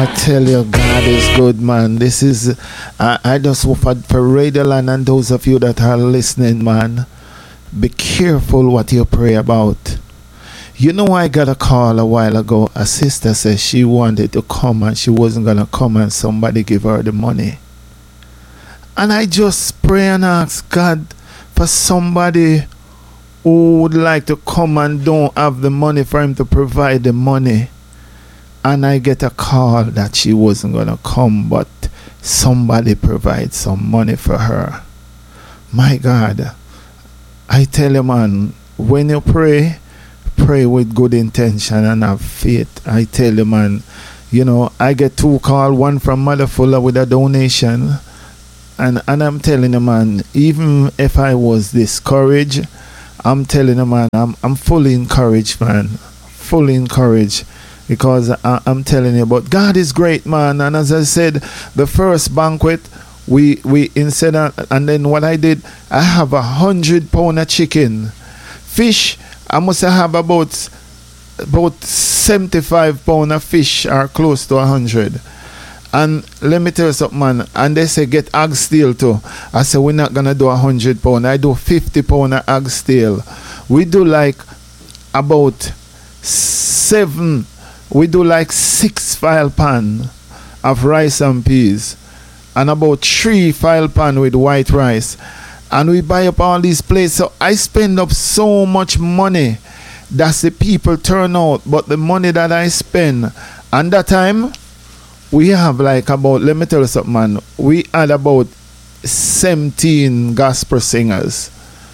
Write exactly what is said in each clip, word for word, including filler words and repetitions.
I tell you, God is good, man. This is, I, I just hope for, for Radioland and those of you that are listening, man, be careful what you pray about. You know, I got a call a while ago. A sister said she wanted to come and she wasn't going to come and somebody give her the money. And I just pray and ask God for somebody who would like to come and don't have the money for him to provide the money. And I get a call that she wasn't going to come, but somebody provides some money for her. My God, I tell you, man, when you pray, pray with good intention and have faith. I tell you, man, you know, I get two calls, one from Mother Fuller with a donation. And, and I'm telling you, man, even if I was discouraged, I'm telling you, man, I'm, I'm fully encouraged, man. Fully encouraged. Because I, I'm telling you, but God is great, man. And as I said, the first banquet, we we instead of, and then what I did, I have a hundred pound of chicken. Fish, I must have about about seventy-five pound of fish, or close to a hundred. And let me tell you something, man. And they say get ag steel too. I said we're not gonna do a hundred pound. I do fifty pound of ag steel. We do like about seven. We do like six file pan of rice and peas and about three file pan with white rice. And we buy up all these plates. So I spend up so much money. That's the people turn out. But the money that I spend, and that time, we have like about, let me tell you something, man. We had about seventeen gospel singers.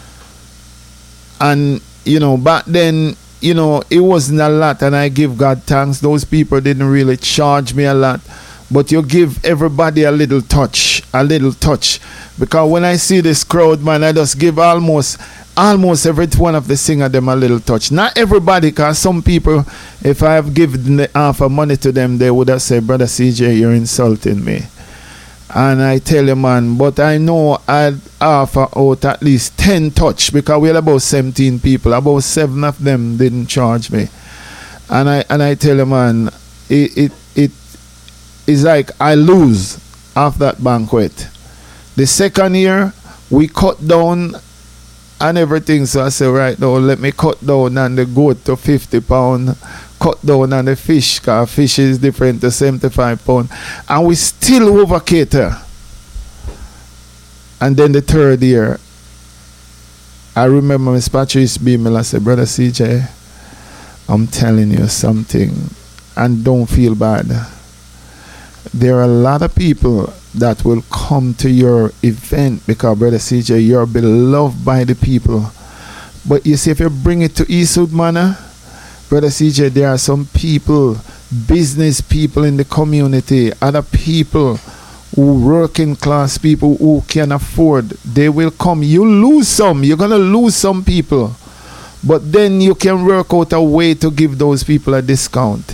And, you know, back then, you know, it wasn't a lot, and I give God thanks. Those people didn't really charge me a lot, but you give everybody a little touch, a little touch. Because when I see this crowd, man, I just give almost, almost every one of the singer them a little touch. Not everybody, because some people, if I have given the half of money to them, they would have said, Brother C J, you're insulting me. And I tell you, man, but I know I'd offer out at least ten touch, because we had about seventeen people. About seven of them didn't charge me. And I and I tell you, man, it it it is like I lose after that banquet. The second year, we cut down and everything. So I say, right now, let me cut down on the goat to fifty pounds. Cut down on the fish, because fish is different to seventy-five pounds. And we still over cater. And then the third year, I remember Miss Patrice Beamel, I said, Brother C J, I'm telling you something, and don't feel bad. There are a lot of people that will come to your event because, Brother C J, you're beloved by the people. But you see, if you bring it to Eastwood Manor, Brother C J, there are some people, business people in the community, other people who working class people who can afford, they will come. You lose some, you're going to lose some people. But then you can work out a way to give those people a discount.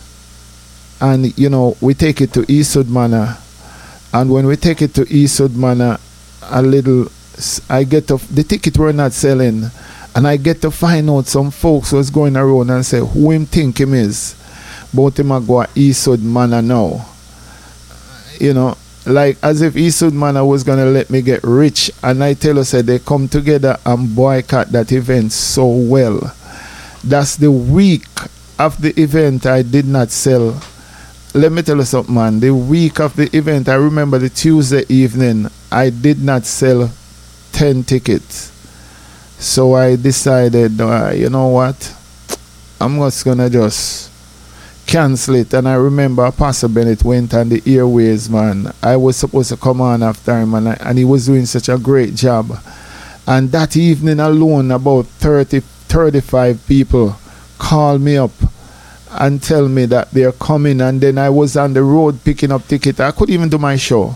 And, you know, we take it to Eastwood Manor. And when we take it to Eastwood Manor, a little, I get to, the ticket we're not selling. And I get to find out some folks was going around and say, who him think him is? But him a go at Eastwood Manor now. You know, like as if Eastwood Manor was going to let me get rich. And I tell you, said they come together and boycott that event so well. That's the week of the event I did not sell. Let me tell you something, man. The week of the event, I remember the Tuesday evening, I did not sell ten tickets. So I decided, uh, you know what, I'm just going to just cancel it. And I remember Pastor Bennett went on the airways, man. I was supposed to come on after him, and, I, and he was doing such a great job. And that evening alone, about thirty, thirty-five people called me up and tell me that they're coming. And then I was on the road picking up tickets. I couldn't even do my show.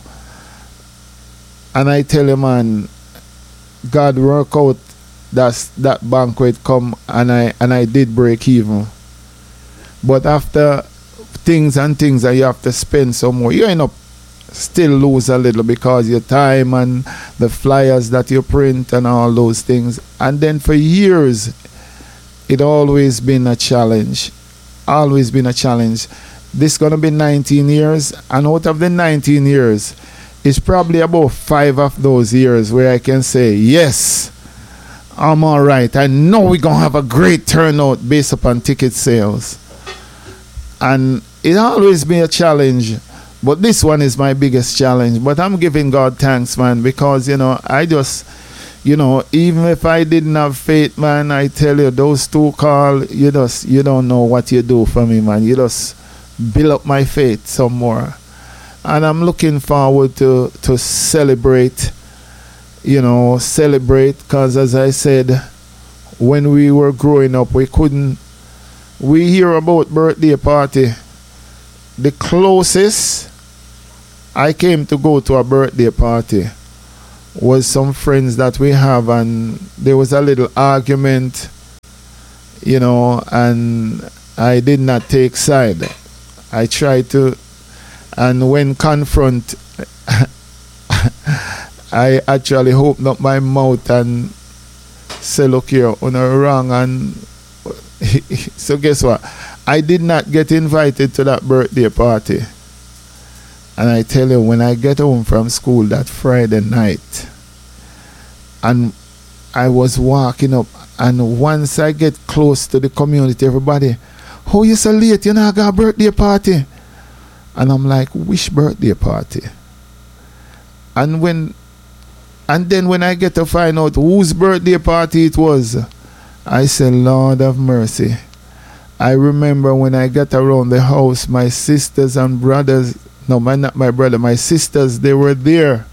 And I tell you, man, God work out. That's that banquet come, and I and I did break even. But after things and things that you have to spend some more, you end up still lose a little because your time and the flyers that you print and all those things. And then for years, it always been a challenge. Always been a challenge. this gonna be nineteen years, and out of the nineteen years, it's probably about five of those years where I can say, yes, I'm all right. I know we're gonna have a great turnout based upon ticket sales. And it always been a challenge, but this one is my biggest challenge. But I'm giving God thanks, man, because, you know, I just, you know, even if I didn't have faith, man, I tell you, those two calls, you just, you don't know what you do for me, man. You just build up my faith some more. And I'm looking forward to, to celebrate, you know, celebrate, because as I said, when we were growing up, we couldn't, we hear about birthday party. The closest I came to go to a birthday party was some friends that we have, and there was a little argument, you know, and I did not take side. I tried to, and when confront, I actually opened up my mouth and say, look here, on a wrong. And so guess what? I did not get invited to that birthday party. And I tell you, when I get home from school that Friday night, and I was walking up, and once I get close to the community, everybody, oh, you so late, you know, I got a birthday party. And I'm like, which birthday party? And when, and then when I get to find out whose birthday party it was, I said, Lord of mercy. I remember when I got around the house, my sisters and brothers, no, my, not my brother, my sisters, they were there.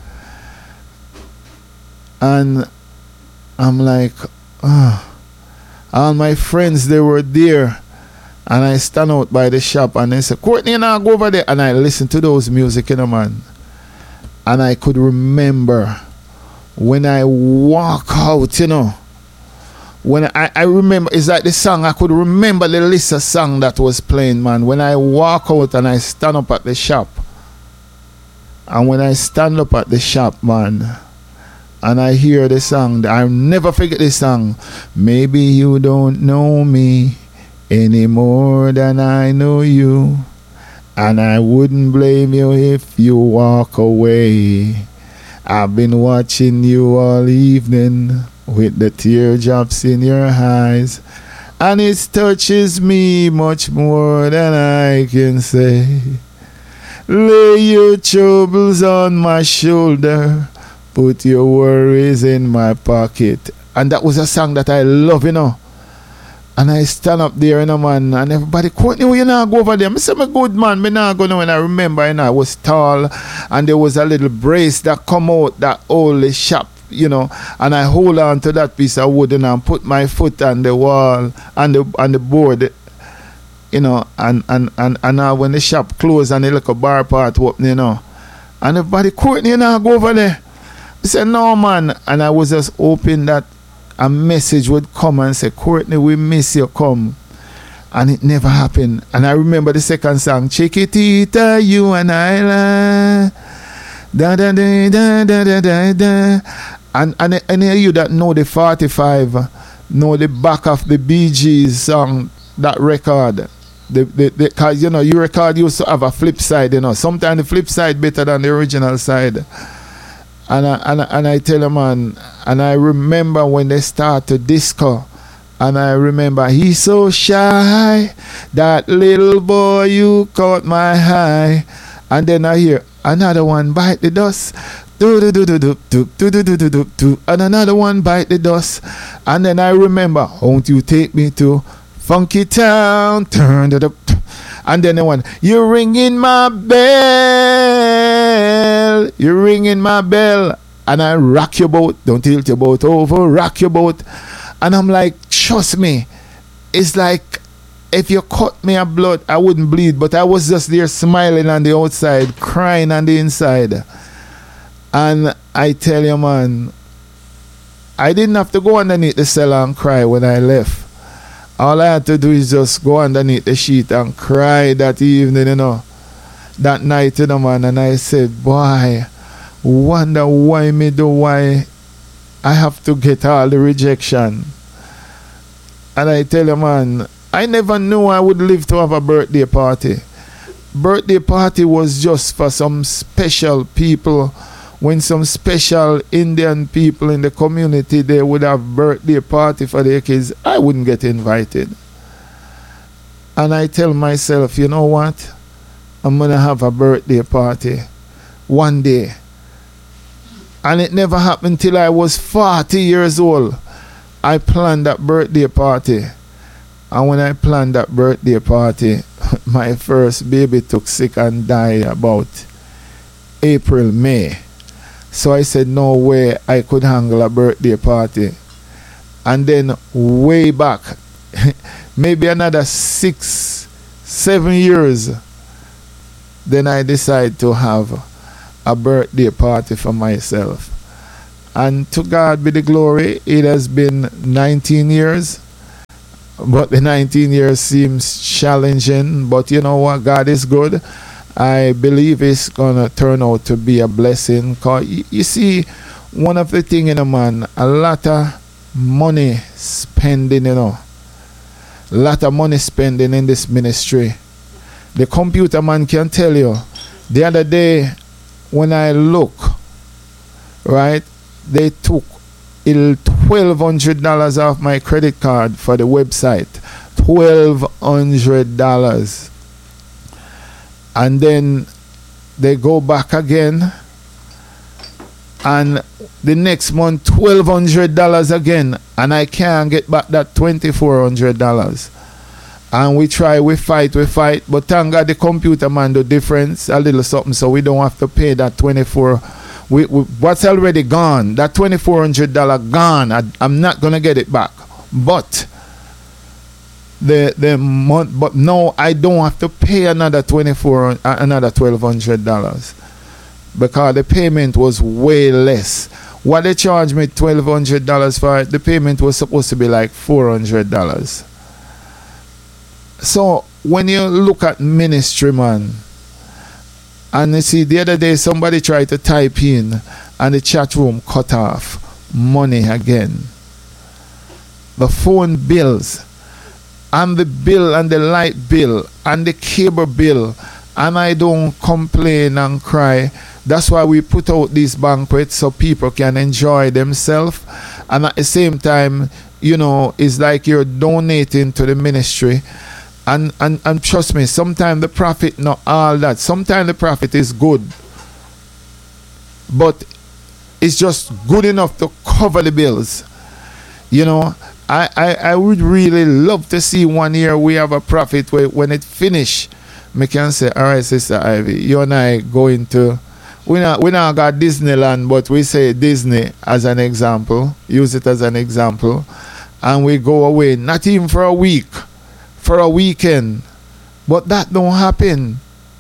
And I'm like, oh. All my friends, they were there. And I stand out by the shop and they say, Courtney, now go over there. And I listen to those music, you know, man. And I could remember when I walk out, you know, when I, I remember, it's like the song, I could remember the list of song that was playing, man. When I walk out and I stand up at the shop, and when I stand up at the shop, man, and I hear the song, I'll never forget the song. Maybe you don't know me any more than I know you, and I wouldn't blame you if you walk away. I've been watching you all evening with the teardrops in your eyes, and it touches me much more than I can say. Lay your troubles on my shoulder, put your worries in my pocket. And that was a song that I love, you know. And I stand up there, you know, man, and everybody, Courtney, you know, go over there. I say, I'm good, man. I not go now. And I remember, you know, I was tall, and there was a little brace that come out that old shop, you know, and I hold on to that piece of wood and I put my foot on the wall, on the on the board, you know, and and and, and now when the shop closed and the little bar part open, you know, and everybody, Courtney, you know, go over there. I said, no, man. And I was just hoping that a message would come and say, Courtney, we miss you, come. And it never happened. And I remember the second song, Chiquitita, you and I, da da da da da da da da. And, and any of you that know the forty-five, know the back of the Bee Gees song, that record. The, the, the, cause, you know, your record used to have a flip side, you know. Sometimes the flip side better than the original side. And I, and, I, and I tell you, man, and I remember when they start to disco, and I remember, he's so shy, that little boy, you caught my eye. And then I hear another one bite the dust, do do do do do do do do do do do do, and another one bite the dust. And then I remember, won't you take me to Funky Town, turn it up. And then the one, you're ringing my bell, you're ringing my bell, and I rock your boat, don't tilt your boat over, rock your boat. And I'm like, trust me, it's like if you cut me a blood, I wouldn't bleed, but I was just there smiling on the outside, crying on the inside. And I tell you, man, I didn't have to go underneath the cellar and cry when I left. All I had to do is just go underneath the sheet and cry that evening, you know, that night, you know, man. And I said, boy, wonder why me do, why I have to get all the rejection. And I tell you, man, I never knew I would live to have a birthday party. birthday party was just for some special people. When some special Indian people in the community, they would have birthday party for their kids, I wouldn't get invited. And I tell myself, you know what? I'm going to have a birthday party one day. And it never happened till I was forty years old. I planned that birthday party. And when I planned that birthday party, my first baby took sick and died about April, May. So I said, no way I could handle a birthday party. And then way back, maybe another six, seven years, then I decided to have a birthday party for myself. And to God be the glory, it has been nineteen years. But the nineteen years seems challenging. But you know what? God is good. I believe it's going to turn out to be a blessing. Cause you, you see, one of the things, you know, man, a lot of money spending, you know. A lot of money spending in this ministry. The computer man can tell you. The other day, when I look, right, they took twelve hundred dollars off my credit card for the website. twelve hundred dollars. And then they go back again. And the next month, twelve hundred dollars again. And I can't get back that twenty-four hundred dollars. And we try, we fight, we fight. But thank God the computer man do difference a little something, so we don't have to pay that twenty-four. We, we what's already gone, that twenty-four hundred dollars gone. I, I'm not gonna get it back. But the the month, but no, I don't have to pay another twenty-four, uh, another twelve hundred dollars, because the payment was way less. What they charged me twelve hundred dollars for, the payment was supposed to be like four hundred dollars. So when you look at ministry, man, and you see the other day somebody tried to type in and the chat room cut off, money again. The phone bills and the bill and the light bill and the cable bill, and I don't complain and cry. That's why we put out these banquets so people can enjoy themselves, and at the same time, you know, it's like you're donating to the ministry. And, and and trust me, sometimes the profit not all that. Sometimes the profit is good, but it's just good enough to cover the bills. You know, I, I, I would really love to see one year we have a profit where when it finish, me can say, all right, Sister Ivy, you and I going to, we not we not got Disneyland, but we say Disney as an example, use it as an example, and we go away, not even for a week, for a weekend, but that don't happen.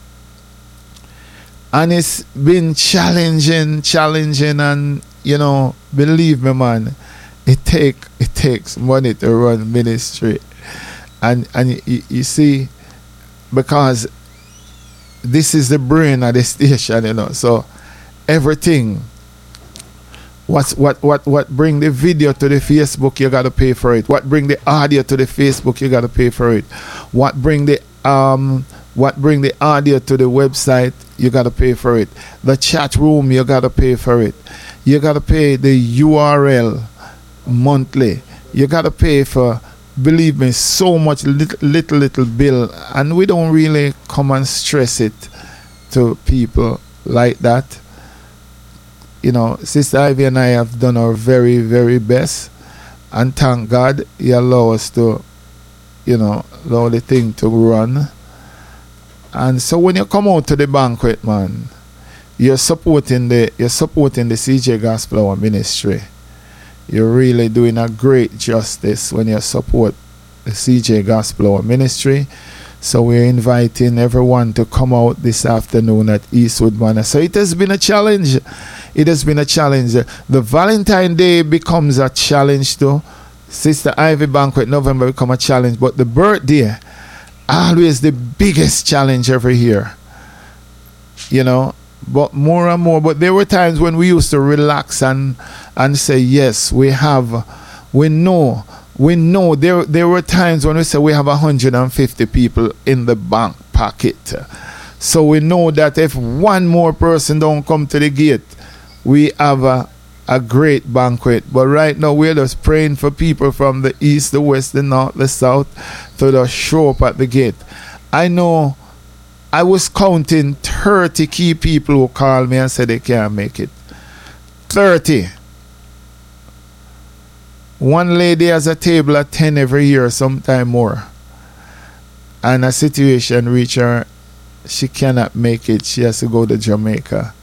And it's been challenging, challenging, and you know, believe me, man, it take it takes money to run ministry, and and you, you see, because this is the brain of the station, you know, so everything. What's what what what bring the video to the Facebook, you gotta pay for it. What bring the audio to the Facebook, you gotta pay for it. What bring the um what bring the audio to the website, you gotta pay for it. The chat room, you gotta pay for it. You gotta pay the U R L monthly. You gotta pay for, believe me, so much little little little bill, and we don't really come and stress it to people like that. You know, Sister Ivy and I have done our very, very best, and thank God He allowed us to, you know, allow the thing to run. And so when you come out to the banquet, man, you're supporting the you're supporting the C J Gospel Hour ministry. You're really doing a great justice when you support the C J Gospel Hour ministry. So we're inviting everyone to come out this afternoon at Eastwood Manor. So it has been a challenge. It has been a challenge. The Valentine Day becomes a challenge too. Sister Ivy Banquet November become a challenge. But the birthday, always the biggest challenge every year. You know, but more and more. But there were times when we used to relax and and say, yes, we have, we know. We know there there were times when we said we have one hundred fifty people in the bank pocket. So we know that if one more person don't come to the gate, we have a, a great banquet. But right now we're just praying for people from the east, the west, the north, the south to just show up at the gate. I know I was counting thirty key people who called me and said they can't make it. thirty. One lady has a table at ten every year, sometime more. And a situation reached her, she cannot make it. She has to go to Jamaica.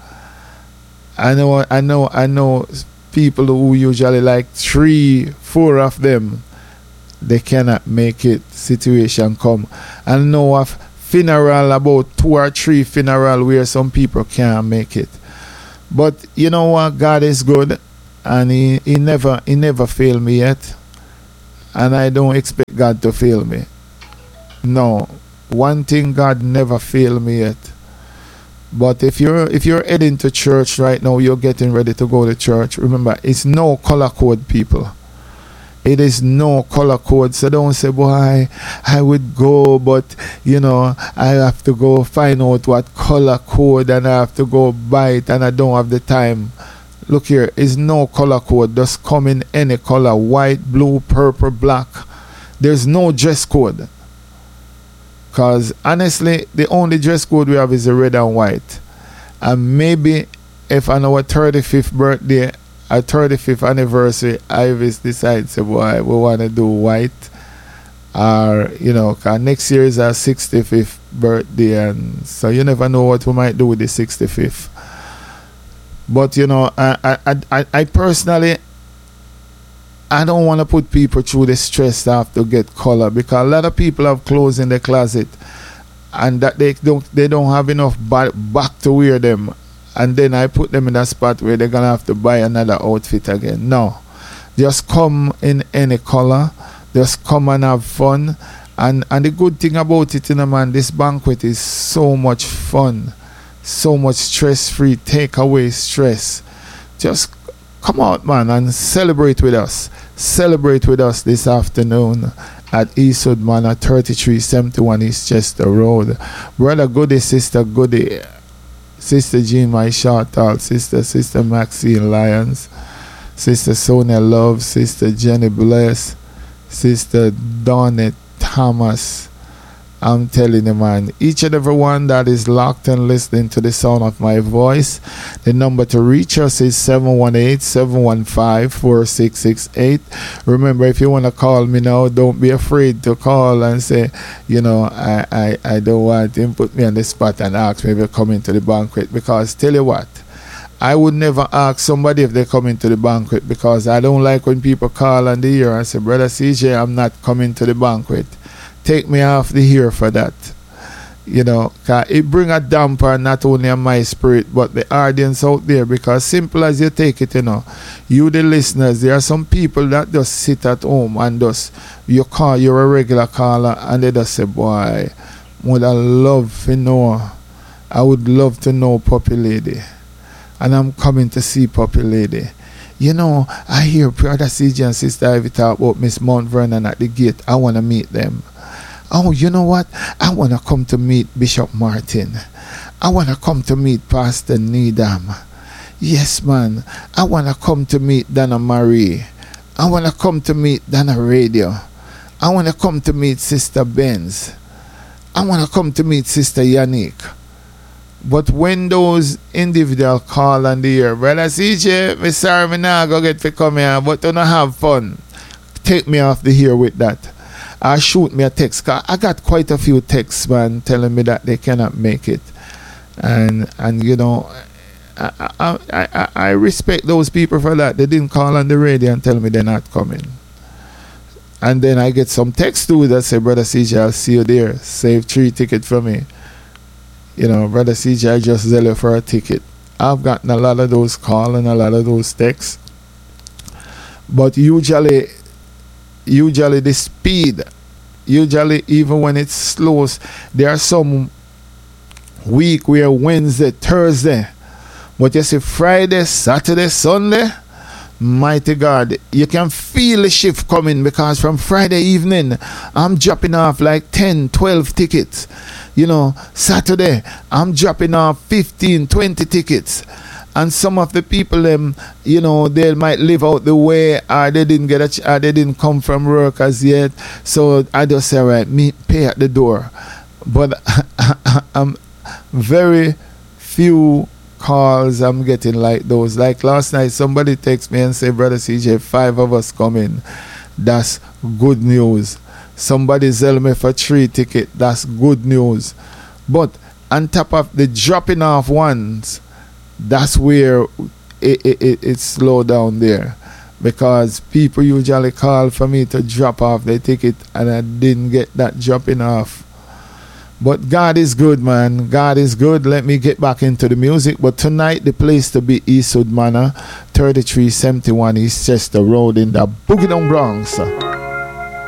I know, I know, I know people who usually like three, four of them, they cannot make it. Situation come. I know of funeral, about two or three funeral where some people can't make it. But you know what? God is good, and he, he never he never failed me yet. And I don't expect God to fail me. No. One thing, God never failed me yet. But if you're if you're heading to church right now, you're getting ready to go to church, remember, it's no color code, people. It is no color code. So don't say, boy, I would go, but you know, I have to go find out what color code and I have to go buy it and I don't have the time. Look here, it's no color code. Just come in any color, white, blue, purple, black. There's no dress code. Because honestly, the only dress code we have is the red and white. And maybe if on our thirty-fifth birthday, our thirty-fifth anniversary, Ivis decides, say, boy, we want to do white. Or, you know, cause next year is our sixty-fifth birthday. And so you never know what we might do with the sixty-fifth. But, you know, I, I, I, I personally, I don't want to put people through the stress to have to get color, because a lot of people have clothes in the closet and that they don't they don't have enough ba- back to wear them, and then I put them in a spot where they're gonna have to buy another outfit again. No, just come in any color, just come and have fun. And and the good thing about it, you know, man, this banquet is so much fun, so much stress free, take away stress. Just come out, man, and celebrate with us. Celebrate with us this afternoon at Eastwood Manor, thirty-three seventy-one East Chester Road. Brother Goody, Sister Goody, Sister Jean My Shortall, Sister Sister Maxine Lyons, Sister Sonia Love, Sister Jenny Bless, Sister Donnet Thomas. I'm telling you, man, each and every one that is locked and listening to the sound of my voice, the number to reach us is seven one eight, seven one five, four six six eight. Remember, if you want to call me now, don't be afraid to call and say, you know, I, I, I don't want him put me on the spot and ask me if they're coming to the banquet. Because tell you what, I would never ask somebody if they're coming to the banquet, because I don't like when people call on the ear and say, Brother C J, I'm not coming to the banquet. Take me off the ear for that. You know, cause it bring a damper not only on my spirit but the audience out there. Because simple as you take it, you know, you the listeners, there are some people that just sit at home and just, you call, you're a regular caller, and they just say, boy, would I love to know, I would love to know Puppy Lady, and I'm coming to see Puppy Lady. You know, I hear Brother C J and Sister Ivy talk about Miss Mount Vernon at the gate. I want to meet them. Oh, you know what? I want to come to meet Bishop Martin. I want to come to meet Pastor Needham. Yes, man. I want to come to meet Donna Marie. I want to come to meet Donna Radio. I want to come to meet Sister Benz. I want to come to meet Sister Yannick. But when those individual call on the air, Brother C J, me sorry, me now go get to come here, but don't have fun. Take me off the ear with that. Or shoot me a text. Cause I got quite a few texts, man, telling me that they cannot make it. And, and you know, I, I, I, I respect those people for that. They didn't call on the radio and tell me they're not coming. And then I get some text too that say, Brother C J, I'll see you there. Save three tickets for me. You know, Brother C J, I just sell you for a ticket. I've gotten a lot of those calls and a lot of those texts. But usually, usually the speed, usually even when it slows, there are some week where Wednesday, Thursday, but you see Friday, Saturday, Sunday, mighty God, you can feel the shift coming, because from Friday evening, I'm dropping off like ten, twelve tickets. You know, Saturday, I'm dropping off fifteen, twenty tickets. And some of the people, um, you know, they might live out the way, or they didn't get a ch- or they didn't come from work as yet. So I just say, right, me pay at the door. But I'm very few calls I'm getting like those. Like last night, somebody texted me and said, Brother C J, five of us coming. That's good news. Somebody sell me for three tickets. That's good news. But on top of the dropping off ones, that's where it, it, it, it slowed down there, because people usually call for me to drop off their ticket and I didn't get that dropping off. But God is good, man. God is good. Let me get back into the music. But tonight the place to be Eastwood Manor, thirty-three seventy-one East Chester Road in the Boogie Down Bronx.